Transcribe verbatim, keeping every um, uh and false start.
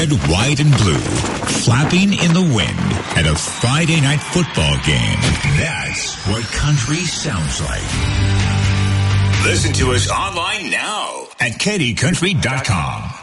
red, white, and blue, flapping in the wind at a Friday night football game. That's what country sounds like. Listen to us online now at K D country dot com.